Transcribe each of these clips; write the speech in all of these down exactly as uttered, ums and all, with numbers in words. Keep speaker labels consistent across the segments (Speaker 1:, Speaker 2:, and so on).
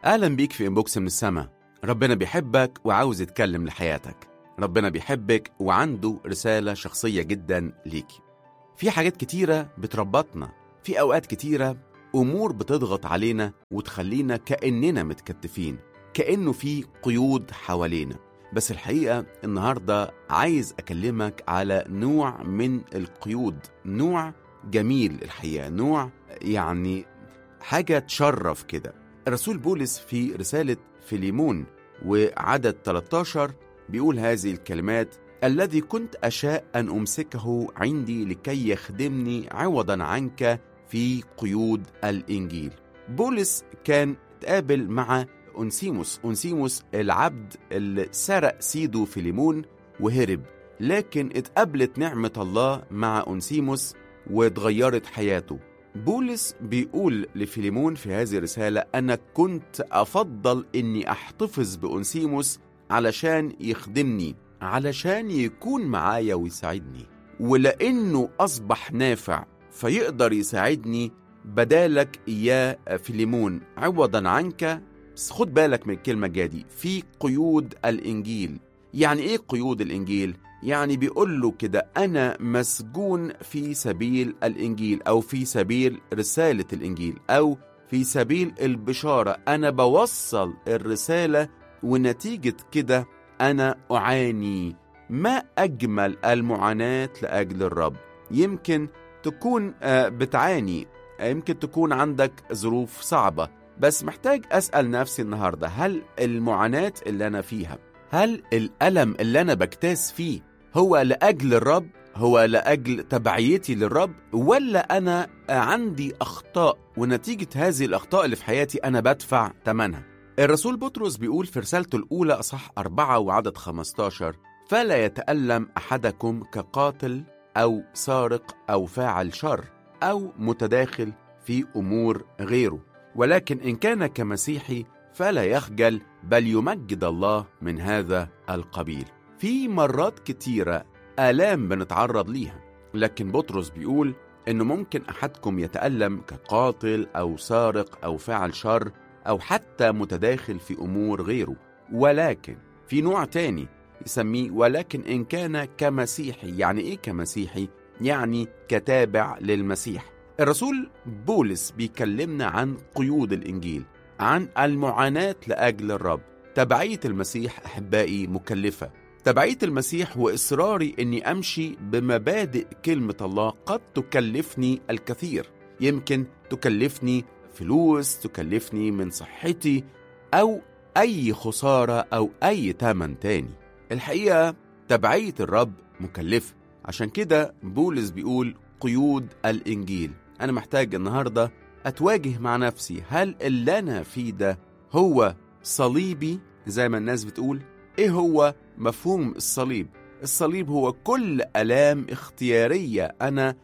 Speaker 1: أهلا بيك في إنبوكس من السما. ربنا بيحبك وعاوز يتكلم لحياتك. ربنا بيحبك وعنده رسالة شخصية جدا ليكي. في حاجات كتيرة بتربطنا، في أوقات كتيرة أمور بتضغط علينا وتخلينا كأننا متكتفين، كأنه في قيود حوالينا. بس الحقيقة النهاردة عايز أكلمك على نوع من القيود، نوع جميل الحقيقة، نوع يعني حاجة تشرف كده. الرسول بولس في رسالة فيليمون وعدد ثلاثة عشر بيقول هذه الكلمات: الذي كنت أشاء أن أمسكه عندي لكي يخدمني عوضا عنك في قيود الإنجيل. بولس كان تقابل مع أنسيموس أنسيموس العبد اللي سرق سيده فيليمون وهرب، لكن اتقابلت نعمة الله مع أنسيموس واتغيرت حياته. بولس بيقول لفيليمون في هذه الرسالة: أنا كنت أفضل أني أحتفظ بأنسيموس علشان يخدمني، علشان يكون معايا ويساعدني، ولأنه أصبح نافع فيقدر يساعدني بدالك يا فيليمون عوضا عنك. بس خد بالك من الكلمة جادي، في قيود الإنجيل. يعني إيه قيود الإنجيل؟ يعني بيقول له كده: أنا مسجون في سبيل الإنجيل، أو في سبيل رسالة الإنجيل، أو في سبيل البشارة. أنا بوصل الرسالة ونتيجة كده أنا أعاني. ما أجمل المعاناة لأجل الرب. يمكن تكون بتعاني، يمكن تكون عندك ظروف صعبة، بس محتاج أسأل نفسي النهاردة: هل المعاناة اللي أنا فيها، هل الألم اللي أنا بكتاس فيه هو لأجل الرب، هو لأجل تبعيتي للرب، ولا أنا عندي أخطاء ونتيجة هذه الأخطاء اللي في حياتي أنا بدفع ثمنها؟ الرسول بطرس بيقول في رسالته الأولى أصح أربعة وعدد خمسة عشر: فلا يتألم أحدكم كقاتل أو سارق أو فاعل شر أو متداخل في أمور غيره، ولكن إن كان كمسيحي فلا يخجل بل يمجد الله من هذا القبيل. في مرات كتيرة آلام بنتعرض ليها، لكن بطرس بيقول إنه ممكن أحدكم يتألم كقاتل أو سارق أو فاعل شر أو حتى متداخل في أمور غيره، ولكن في نوع تاني يسميه ولكن إن كان كمسيحي. يعني إيه كمسيحي؟ يعني كتابع للمسيح. الرسول بولس بيكلمنا عن قيود الإنجيل، عن المعاناة لأجل الرب. تبعية المسيح أحبائي مكلفة. تبعية المسيح وإصراري أني أمشي بمبادئ كلمة الله قد تكلفني الكثير. يمكن تكلفني فلوس، تكلفني من صحتي، أو أي خسارة أو أي تمن تاني. الحقيقة تبعية الرب مكلفة. عشان كده بولس بيقول قيود الإنجيل. أنا محتاج النهاردة أتواجه مع نفسي، هل اللي أنا فيه ده هو صليبي زي ما الناس بتقول؟ إيه هو مفهوم الصليب؟ الصليب هو كل آلام اختيارية أنا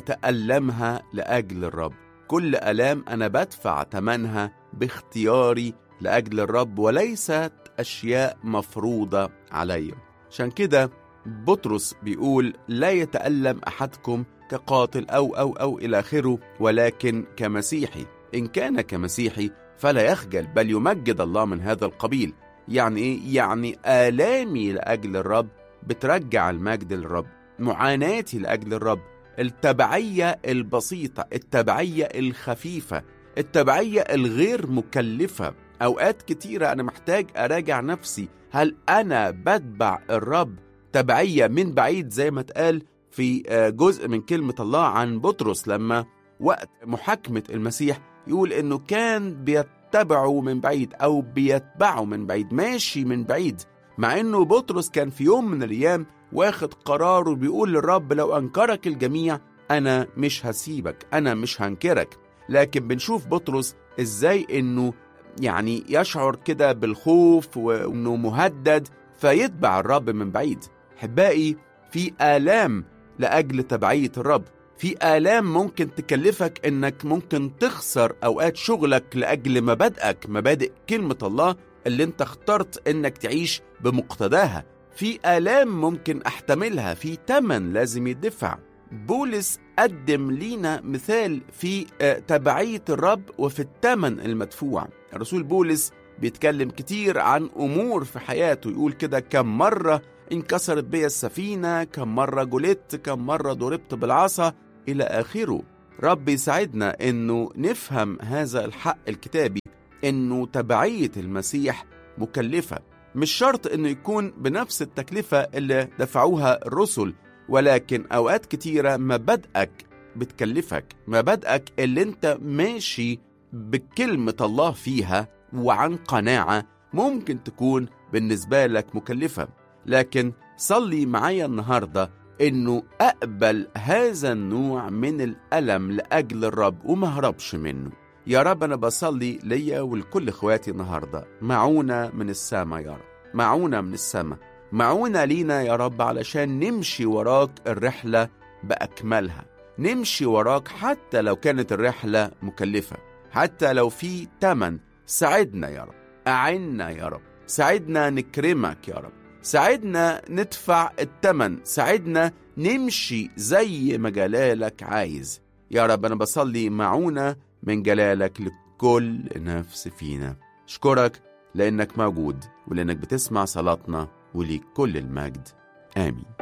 Speaker 1: بتألمها لأجل الرب، كل آلام أنا بدفع ثمنها باختياري لأجل الرب، وليست أشياء مفروضة علي. عشان كده بطرس بيقول: لا يتألم أحدكم كقاتل أو أو أو إلى آخره، ولكن كمسيحي. إن كان كمسيحي فلا يخجل بل يمجد الله من هذا القبيل. يعني إيه؟ يعني آلامي لأجل الرب بترجع المجد للرب، معاناتي لأجل الرب، التبعية البسيطة، التبعية الخفيفة، التبعية الغير مكلفة. أوقات كتيرة أنا محتاج أراجع نفسي، هل أنا بتبع الرب تبعية من بعيد زي ما اتقال في جزء من كلمة الله عن بطرس لما وقت محاكمة المسيح يقول إنه كان بيتبعه من بعيد أو بيتبعه من بعيد، ماشي من بعيد، مع إنه بطرس كان في يوم من الأيام واخد قرار وبيقول للرب: لو أنكرك الجميع أنا مش هسيبك، أنا مش هنكرك. لكن بنشوف بطرس إزاي إنه يعني يشعر كده بالخوف وإنه مهدد فيتبع الرب من بعيد. حبائي، في آلام لأجل تبعية الرب، في آلام ممكن تكلفك إنك ممكن تخسر أوقات شغلك لأجل مبادئك، مبادئ كلمة الله اللي انت اخترت إنك تعيش بمقتضاها. في آلام ممكن أحتملها، في تمن لازم يدفع. بولس قدم لينا مثال في تبعية الرب وفي الثمن المدفوع. الرسول بولس بيتكلم كتير عن أمور في حياته، يقول كده: كم مرة انكسرت بي السفينة، كم مرة جلدت، كم مرة ضربت بالعصا، إلى آخره. رب يساعدنا إنه نفهم هذا الحق الكتابي، إنه تبعية المسيح مكلفة. مش شرط إنه يكون بنفس التكلفة اللي دفعوها الرسل، ولكن أوقات كتيرة مبادئك بتكلفك، مبادئك اللي انت ماشي بكلمة الله فيها وعن قناعة ممكن تكون بالنسبة لك مكلفة. لكن صلي معايا النهاردة إنه أقبل هذا النوع من الألم لأجل الرب وما هربش منه. يا رب أنا بصلي ليا ولكل إخواتي النهاردة معونة من السماء، يا رب معونة من السماء، معونة لينا يا رب علشان نمشي وراك الرحلة بأكملها، نمشي وراك حتى لو كانت الرحلة مكلفة، حتى لو في تمن. ساعدنا يا رب، أعنا يا رب، ساعدنا نكرمك يا رب، ساعدنا ندفع التمن، ساعدنا نمشي زي ما جلالك عايز. يا رب أنا بصلي معونة من جلالك لكل نفس فينا. أشكرك لأنك موجود ولأنك بتسمع صلاتنا، وليك كل المجد. آمين.